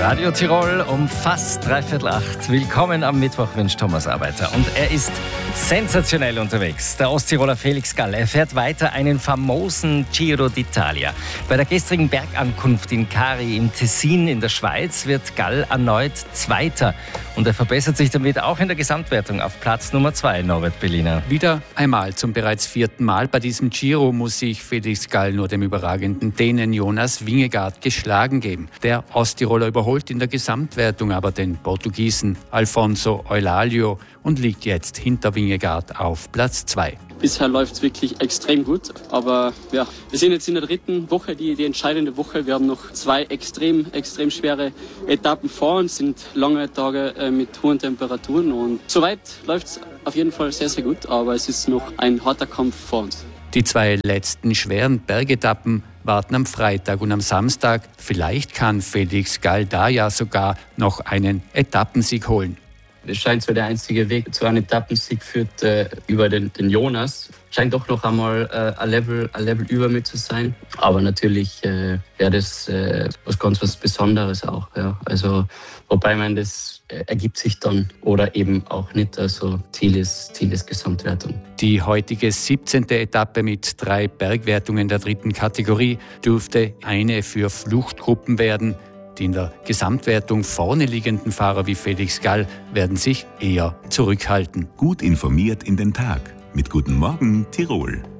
Radio Tirol um fast 7:45. Willkommen am Mittwoch, wünscht Thomas Arbeiter. Und er ist sensationell unterwegs. Der Osttiroler Felix Gall. Er fährt weiter einen famosen Giro d'Italia. Bei der gestrigen Bergankunft in Cari im Tessin in der Schweiz wird Gall erneut Zweiter. Und er verbessert sich damit auch in der Gesamtwertung auf Platz Nummer 2, Norbert Bellina. Wieder einmal, zum bereits 4. Mal bei diesem Giro muss sich Felix Gall nur dem überragenden Dänen Jonas Vingegaard geschlagen geben. Der Osttiroler überholt in der Gesamtwertung aber den Portugiesen Alfonso Eulalio und liegt jetzt hinter Vingegaard auf Platz 2. Bisher läuft es wirklich extrem gut, aber ja, wir sind jetzt in der 3. Woche, die entscheidende Woche. Wir haben noch 2 extrem schwere Etappen vor uns, sind lange Tage mit hohen Temperaturen und soweit läuft es auf jeden Fall sehr, sehr gut, aber es ist noch ein harter Kampf vor uns. Die 2 letzten schweren Bergetappen warten am Freitag und am Samstag. Vielleicht kann Felix Gall da ja sogar noch einen Etappensieg holen. Es scheint so der einzige Weg zu einem Etappensieg führt über den Jonas. Scheint doch noch einmal ein Level über mir zu sein. Aber natürlich wäre das was Besonderes auch. Ja. Also, wobei das ergibt sich dann oder eben auch nicht. Also Ziel ist Gesamtwertung. Die heutige 17. Etappe mit 3 Bergwertungen der 3. Kategorie dürfte eine für Fluchtgruppen werden. Die in der Gesamtwertung vorne liegenden Fahrer wie Felix Gall werden sich eher zurückhalten. Gut informiert in den Tag mit Guten Morgen Tirol.